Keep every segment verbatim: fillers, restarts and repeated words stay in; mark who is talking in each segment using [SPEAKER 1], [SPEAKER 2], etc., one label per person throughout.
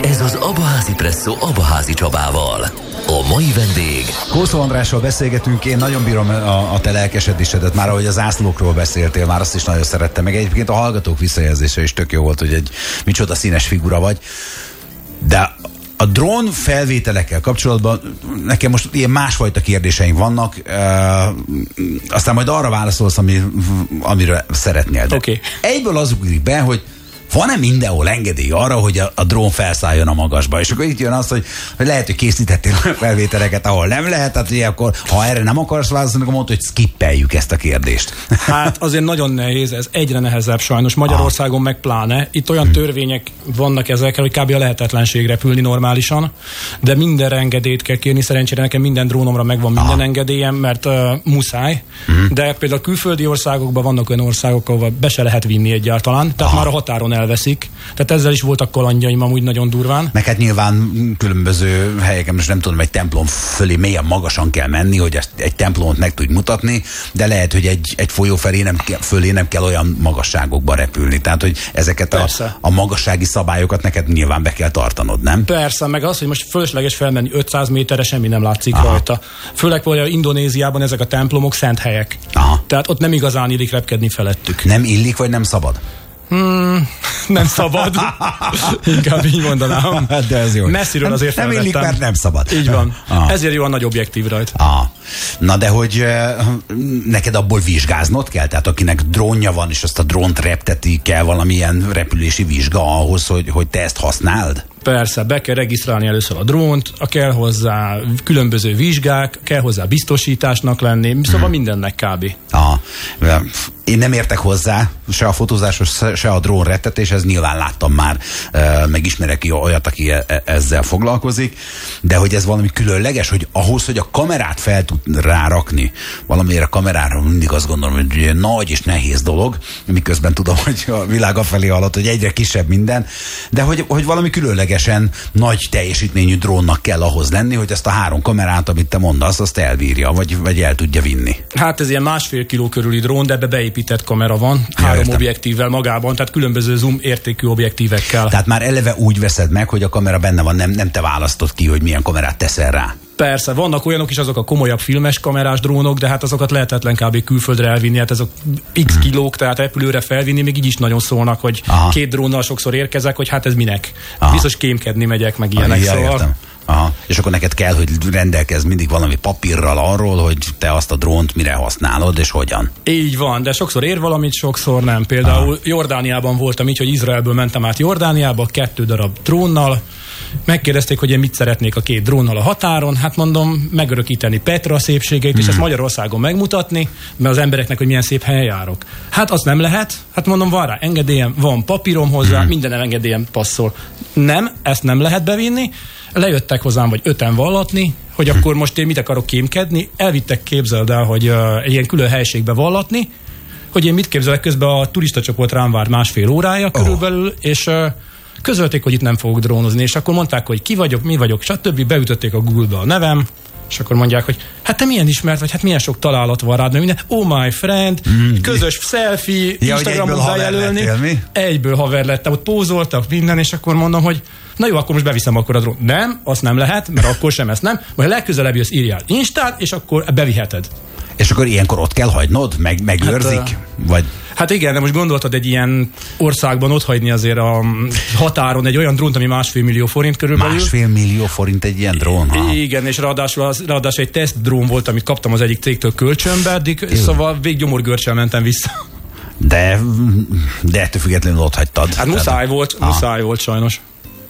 [SPEAKER 1] Ez az Abaházi Presszó Abaházi Csabával. A mai vendég...
[SPEAKER 2] Kószó Andrással beszélgetünk, én nagyon bírom a, a te lelkesedésedet, már ahogy az zászlókról beszéltél, már azt is nagyon szerettem, meg egyébként a hallgatók visszajelzése is tök jó volt, hogy egy micsoda színes figura vagy. De a drón felvételekkel kapcsolatban nekem most ilyen másfajta kérdéseim vannak, e, aztán majd arra válaszolsz, ami, amiről szeretnél. De okay. Egyből az ugrik be, hogy van-e mindenhol engedély arra, hogy a, a drón felszálljon a magasba? És akkor itt jön az, hogy, hogy lehet, hogy készítettél felvételeket, ahol nem lehet, tehát ugye akkor, ha erre nem akarsz válaszolni, akkor mondta, hogy skippeljük ezt a kérdést.
[SPEAKER 3] Hát azért nagyon nehéz, ez egyre nehezebb sajnos. Magyarországon ah. meg pláne. Itt olyan hmm. törvények vannak ezekkel, hogy kb. A lehetetlenség repülni normálisan, de minden engedélyt kell kérni. Szerencsére nekem minden drónomra megvan minden ah. engedélyem, mert uh, muszáj. Hmm. De például külföldi országokban vannak olyan országok, ahol be se lehet vinni egyáltalán. Tehát ah. már a határon elveszik. Tehát ezzel is voltak kalandjaim amúgy nagyon durván.
[SPEAKER 2] Meg hát nyilván különböző helyeken, most nem tudom, egy templom fölé mélyen magasan kell menni, hogy ezt egy templomot meg tudj mutatni, de lehet, hogy egy, egy folyó felé nem kell, fölé nem kell olyan magasságokba repülni. Tehát, hogy ezeket a, a magassági szabályokat neked nyilván be kell tartanod, nem?
[SPEAKER 3] Persze, meg az, hogy most fölösleges felmenni ötszáz méterre, semmi nem látszik Aha. rajta. Főleg például Indonéziában ezek a templomok szent helyek. Aha. Tehát ott nem igazán illik repkedni felettük.
[SPEAKER 2] Nem illik, vagy nem szabad?
[SPEAKER 3] Hmm, nem szabad. Inkább így mondanám.
[SPEAKER 2] De ez jó.
[SPEAKER 3] Messziről
[SPEAKER 2] nem,
[SPEAKER 3] azért
[SPEAKER 2] nem
[SPEAKER 3] felvettem.
[SPEAKER 2] illik, mert nem szabad.
[SPEAKER 3] Így van.
[SPEAKER 2] Ah.
[SPEAKER 3] Ezért jó a nagy objektív rajta.
[SPEAKER 2] Ah. Na de hogy neked abból vizsgáznod kell? Tehát akinek drónja van, és azt a drónt repteti, kell valamilyen repülési vizsga ahhoz, hogy, hogy te ezt használd?
[SPEAKER 3] Persze, be kell regisztrálni először a drónt, a kell hozzá különböző vizsgák, kell hozzá biztosításnak lenni, szóval hmm. mindennek kb.
[SPEAKER 2] Ah. Én nem értek hozzá, se a fotózáshoz, se a drón rettetéshez, nyilván láttam már, meg ismerek olyat, aki ezzel foglalkozik, de hogy ez valami különleges, hogy ahhoz, hogy a kamerát fel tud rárakni, valamiért a kamerára mindig azt gondolom, hogy nagy és nehéz dolog, miközben tudom, hogy a világ afelé alatt, hogy egyre kisebb minden, de hogy, hogy valami különlegesen nagy teljesítményű drónnak kell ahhoz lenni, hogy ezt a három kamerát, amit te mondasz, azt elbírja, vagy, vagy el tudja vinni.
[SPEAKER 3] Hát ez ilyen másfél kiló körüli drón, de ebbe beépített kamera van, ja, három értem. objektívvel magában, tehát különböző zoom értékű objektívekkel.
[SPEAKER 2] Tehát már eleve úgy veszed meg, hogy a kamera benne van, nem, nem te választod ki, hogy milyen kamerát teszel rá.
[SPEAKER 3] Persze, vannak olyanok is, azok a komolyabb filmes kamerás drónok, de hát azokat lehetetlen kb. Külföldre elvinni, hát azok x kilók, tehát repülőre felvinni, még így is nagyon szólnak, hogy Aha. két drónnal sokszor érkezek, hogy hát ez minek. Aha. Biztos kémkedni megyek, meg ilyenek.
[SPEAKER 2] Ah,
[SPEAKER 3] szóval...
[SPEAKER 2] értem. Aha. És akkor neked kell, hogy rendelkezz mindig valami papírral arról, hogy te azt a drónt mire használod, és hogyan.
[SPEAKER 3] Így van, de sokszor ér valamit, sokszor nem. Például Aha. Jordániában voltam így, hogy Izraelből mentem át Jordániába, kettő darab drónnal. Megkérdezték, hogy én mit szeretnék a két drónnal a határon. Hát mondom, megörökíteni Petra szépségeit, hmm. és ezt Magyarországon megmutatni, mert az embereknek, hogy milyen szép helyen járok. Hát azt nem lehet. Hát mondom, van rá engedélyem, van papírom hozzá, hmm. minden engedélyem passzol. Nem, ezt nem lehet bevinni. Lejöttek hozzám, vagy öten vallatni, hogy hmm. akkor most én mit akarok kémkedni. Elvittek, képzeld el, hogy uh, egy ilyen külön helységbe vallatni, hogy én mit képzelek, közben a turistacsoport rám várt másfél órája oh. körülbelül, és uh, közölték, hogy itt nem fogok drónozni, és akkor mondták, hogy ki vagyok, mi vagyok, stb. Beütötték a Google-be a nevem, és akkor mondják, hogy hát te milyen ismert vagy, hát milyen sok találat van rád, mert minden, oh my friend, mm. közös selfie, ja, Instagramon bejelölni. Egyből haver lettem, ott pózoltak minden, és akkor mondom, hogy na jó, akkor most beviszem akkor a drón. Nem, azt nem lehet, mert akkor sem ezt nem. Majd legközelebb jössz, írjál Instát, és akkor beviheted.
[SPEAKER 2] És akkor ilyenkor ott kell hagynod? Meg, megőrzik? Hát, vagy...
[SPEAKER 3] hát igen, de most gondoltad egy ilyen országban otthagyni azért a határon egy olyan drónt, ami másfél millió forint körülbelül.
[SPEAKER 2] Másfél millió forint egy ilyen drón? Ha?
[SPEAKER 3] Igen, és ráadásul, ráadásul egy teszt drón volt, amit kaptam az egyik cégtől kölcsönbe, addig, szóval végiggyomorgörcsel mentem vissza.
[SPEAKER 2] De, de ettől függetlenül ott hagytad.
[SPEAKER 3] Hát muszáj volt, ah. muszáj volt sajnos.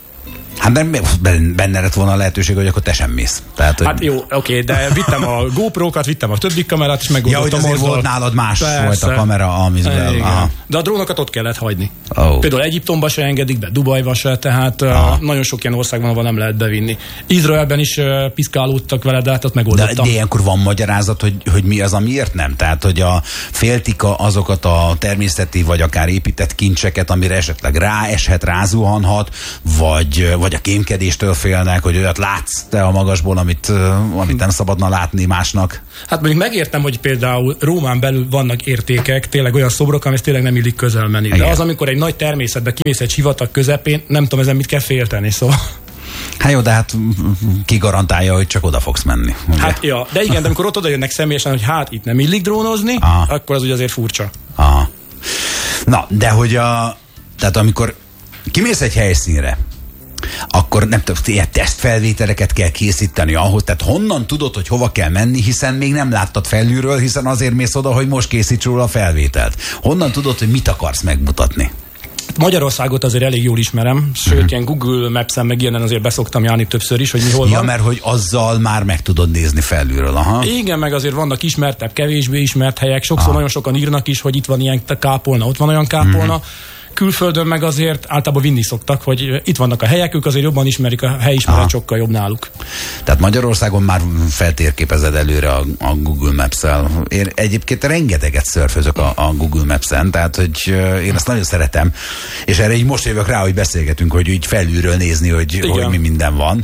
[SPEAKER 2] Hát benne lett volna a lehetőség, hogy akkor te sem mész. Tehát, hogy...
[SPEAKER 3] Hát jó, oké, de vittem a GoPro-kat, vittem a többi kamerát, és megoldottam.
[SPEAKER 2] Ja, hogy azért volt nálad más Persze. volt a kamera, amivel...
[SPEAKER 3] De a drónokat ott kellett hagyni.
[SPEAKER 2] Oh.
[SPEAKER 3] Például Egyiptomba se engedik be, Dubajba se, tehát ah. nagyon sok ilyen országban, ahol nem lehet bevinni. Izraelben is uh, piszkálódtak vele, de hát ott megoldottam.
[SPEAKER 2] De, de ilyenkor van magyarázat, hogy, hogy mi az, amiért nem? Tehát, hogy a féltik azokat a természeti, vagy akár épített kincseket, amire esetleg ráeshet, rázuhanhat, vagy, vagy a kémkedéstől félnek, hogy olyat látsz te a magasból, amit, amit nem szabadna látni másnak.
[SPEAKER 3] Hát mondjuk megértem, hogy például Rómán belül vannak értékek, tényleg olyan szobrok, amihez tényleg nem illik közel menni. De az, amikor egy nagy természetbe kimész egy sivatag közepén, nem tudom, ezen mit kell félteni, szóval.
[SPEAKER 2] Hát jó, de hát ki garantálja, hogy csak oda fogsz menni. Ugye?
[SPEAKER 3] Hát ja, de igen, de amikor ott oda jönnek személyesen, hogy hát itt nem illik drónozni, Aha. akkor az ugye azért furcsa.
[SPEAKER 2] Aha. Na, de hogy a, tehát amikor kimész egy helyszínre, akkor nem tudom, ilyen tesztfelvételeket kell készíteni ahhoz, tehát honnan tudod, hogy hova kell menni, hiszen még nem láttad felülről, hiszen azért mész oda, hogy most készíts róla a felvételt. Honnan tudod, hogy mit akarsz megmutatni?
[SPEAKER 3] Magyarországot azért elég jól ismerem, sőt, uh-huh. ilyen Google Maps-en meg ilyenen azért beszoktam járni többször is, hogy mi hol
[SPEAKER 2] ja,
[SPEAKER 3] van.
[SPEAKER 2] mert hogy azzal már meg tudod nézni felülről, aha.
[SPEAKER 3] Igen, meg azért vannak ismertebb, kevésbé ismert helyek, sokszor aha. nagyon sokan írnak is, hogy itt van ilyen kápolna, ott van olyan kápolna. Uh-huh. Külföldön meg azért általában vinni szoktak, hogy itt vannak a helyek, ők azért jobban ismerik, a helyismeret sokkal jobb náluk.
[SPEAKER 2] Tehát Magyarországon már feltérképezed előre a, a Google Maps-el. Én egyébként rengeteget szörfözök a, a Google Maps-en, tehát hogy én ezt nagyon szeretem, és erre így most jövök rá, hogy beszélgetünk, hogy így felülről nézni, hogy, hogy mi minden van.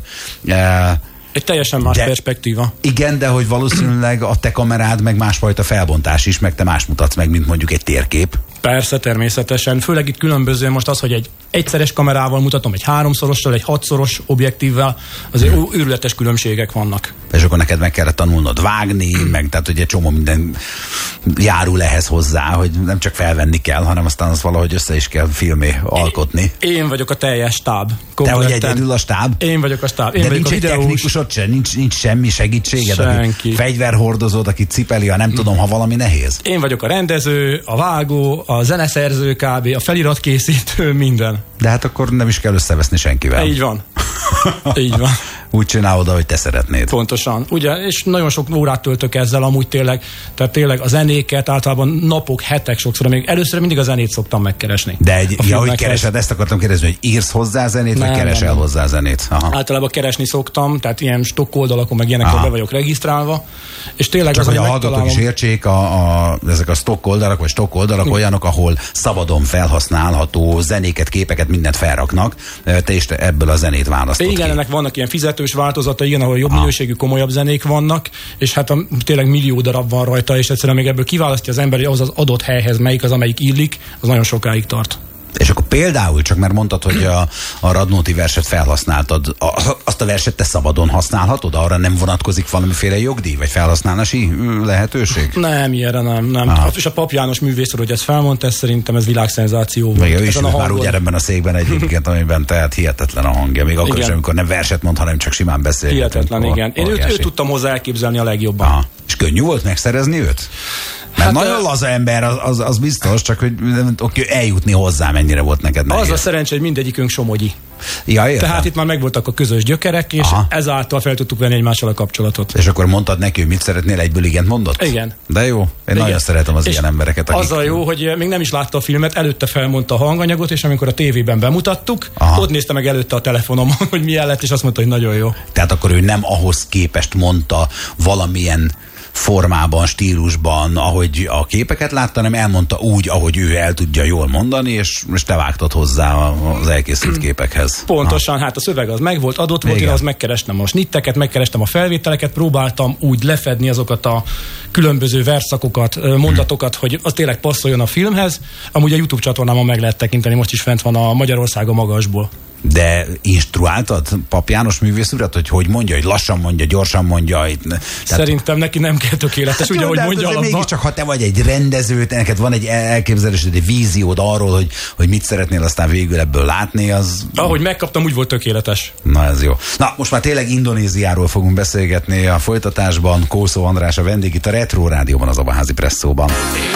[SPEAKER 3] Egy teljesen más
[SPEAKER 2] de,
[SPEAKER 3] perspektíva.
[SPEAKER 2] Igen, de hogy valószínűleg a te kamerád meg másfajta felbontás is, meg te más mutatsz meg, mint mondjuk egy térkép.
[SPEAKER 3] Persze, természetesen. Főleg itt különböző most az, hogy egy egyszeres kamerával mutatom, egy háromszorossal, egy hatszoros objektívvel, azért hmm. őrületes különbségek vannak.
[SPEAKER 2] És akkor neked meg kellett tanulnod vágni, meg tehát hogy egy csomó minden járul ehhez hozzá, hogy nem csak felvenni kell, hanem aztán az valahogy össze is kell filmé alkotni.
[SPEAKER 3] Én vagyok a teljes stáb.
[SPEAKER 2] Te vagy egyedül a stáb?
[SPEAKER 3] Én vagyok a stáb. Én
[SPEAKER 2] de
[SPEAKER 3] vagyok
[SPEAKER 2] nincs
[SPEAKER 3] a
[SPEAKER 2] egy
[SPEAKER 3] videós...
[SPEAKER 2] technikusod se, nincs, nincs semmi segítséged,
[SPEAKER 3] Senki.
[SPEAKER 2] Fegyverhordozód, aki cipeli, ha nem tudom, ha valami nehéz.
[SPEAKER 3] Én vagyok a rendező, a vágó, a zeneszerző kb., a feliratkészítő, minden.
[SPEAKER 2] De hát akkor nem is kell összeveszni senkivel.
[SPEAKER 3] Így van. Így van.
[SPEAKER 2] Úgy csinálod, ahogy te szeretnéd.
[SPEAKER 3] Pontosan. Ugye, és nagyon sok órát töltök ezzel amúgy tényleg, tehát tényleg a zenéket általában napok, hetek sokszor, még először mindig a zenét szoktam megkeresni.
[SPEAKER 2] De egy, ja, hogy keresed, ezt akartam kérdezni, hogy írsz hozzá zenét, nem, vagy keresel nem, hozzá zenét? Aha.
[SPEAKER 3] Általában keresni szoktam, tehát ilyen stokk oldalakon, meg ilyenekről be vagyok regisztrálva, és tényleg
[SPEAKER 2] csak
[SPEAKER 3] az,
[SPEAKER 2] hogy a hallgatók is értsék, a, a, ezek a stokk oldalak, vagy stokk oldalak hm. olyanok, ahol szabadon felhasználható zenéket, képeket, mindent felraknak, te is ebből a zenét választod.
[SPEAKER 3] Igen, ennek vannak ilyen fizetős változata, igen, ahol jobb minőségű, komolyabb zenék vannak, és hát a, tényleg millió darab van rajta, és egyszerűen még ebből kiválasztja az ember, hogy az az adott helyhez melyik az, amelyik illik, az nagyon sokáig tart.
[SPEAKER 2] És akkor például, csak mert mondtad, hogy a, a Radnóti verset felhasználtad, a, azt a verset te szabadon használhatod? Arra nem vonatkozik valamiféle jogdíj, vagy felhasználási lehetőség? Nem,
[SPEAKER 3] ilyenre nem. nem. A, és a Pap János művész, hogy ezt felmondta, ez szerintem ez világszenzáció volt.
[SPEAKER 2] Még ő is már úgy ebben a székben egyébként, amiben tehát hihetetlen a hangja. Még akkor sem, amikor nem verset mond, hanem csak simán beszél.
[SPEAKER 3] Hihetetlen, igen. Én őt, őt tudtam hozzá elképzelni a legjobban.
[SPEAKER 2] Aha. És könnyű volt megszerezni őt? Mert hát nagyon laza ember, az, az, az biztos, csak hogy oké, eljutni hozzá, mennyire volt neked nehéz.
[SPEAKER 3] Az a szerencsé, hogy mindegyikünk somogyi.
[SPEAKER 2] Ja, értem.
[SPEAKER 3] Tehát itt már megvoltak a közös gyökerek, és aha. ezáltal fel tudtuk venni egymással a kapcsolatot.
[SPEAKER 2] És akkor mondtad neki, hogy mit szeretnél, egyből igent mondott?
[SPEAKER 3] Igen.
[SPEAKER 2] De jó, én igen. nagyon szeretem az és ilyen embereket.
[SPEAKER 3] Akik... Az a jó, hogy még nem is látta a filmet, előtte felmondta a hanganyagot, és amikor a tévében bemutattuk, aha. ott nézte meg előtte a telefonomon, hogy milyen lett, és azt mondta, hogy nagyon jó.
[SPEAKER 2] Tehát akkor ő nem ahhoz képest mondta valamilyen formában, stílusban, ahogy a képeket látta, hanem elmondta úgy, ahogy ő el tudja jól mondani, és, és te vágtad hozzá az elkészült képekhez. Pontosan,
[SPEAKER 3] ha. hát a szöveg az meg volt, adott volt, én azt megkerestem a snitteket, megkerestem a felvételeket, próbáltam úgy lefedni azokat a különböző verszakokat, mondatokat, hmm. hogy az tényleg passzoljon a filmhez. Amúgy a YouTube csatornámon meg lehet tekinteni, most is fent van a Magyarország a magasból.
[SPEAKER 2] De instruáltad Pap János művész urat, hogy hogy mondja, hogy lassan mondja, gyorsan mondja? Tehát...
[SPEAKER 3] Szerintem neki nem kell tökéletes, hát, ugye, hogy mondja alapban.
[SPEAKER 2] Mégiscsak, ha te vagy egy rendező, neked van egy elképzelésed, egy víziód arról, hogy, hogy mit szeretnél aztán végül ebből látni, az...
[SPEAKER 3] Ahogy megkaptam, úgy volt tökéletes.
[SPEAKER 2] Na, ez jó. Na, most már tényleg Indonéziáról fogunk beszélgetni a folytatásban. Kószó András a vendég itt a Retro Rádióban, az Abaházi Presszóban.